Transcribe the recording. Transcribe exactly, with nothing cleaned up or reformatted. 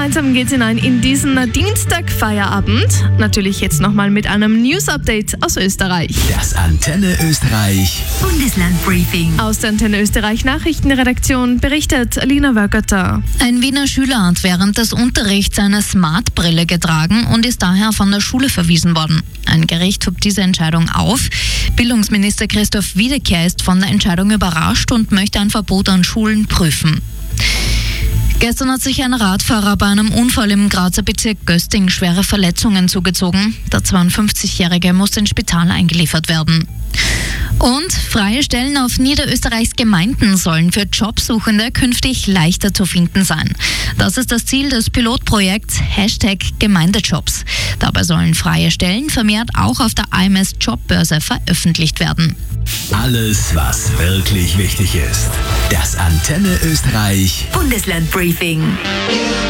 gemeinsam geht's hinein in diesen Dienstag-Feierabend. Natürlich jetzt nochmal mit einem News-Update aus Österreich. Das Antenne Österreich Bundesland-Briefing. Aus der Antenne Österreich Nachrichtenredaktion berichtet Alina Wörgötter. Ein Wiener Schüler hat während des Unterrichts eine Smartbrille getragen und ist daher von der Schule verwiesen worden. Ein Gericht hob diese Entscheidung auf. Bildungsminister Christoph Wiedeker ist von der Entscheidung überrascht und möchte ein Verbot an Schulen prüfen. Gestern hat sich ein Radfahrer bei einem Unfall im Grazer Bezirk Gösting schwere Verletzungen zugezogen. Der zweiundfünfzigjährige muss ins Spital eingeliefert werden. Und freie Stellen auf Niederösterreichs Gemeinden sollen für Jobsuchende künftig leichter zu finden sein. Das ist das Ziel des Pilotprojekts Hashtag Gemeindejobs. Dabei sollen freie Stellen vermehrt auch auf der A M S Jobbörse veröffentlicht werden. Alles, was wirklich wichtig ist. Das Antenne Österreich Bundesland Briefing.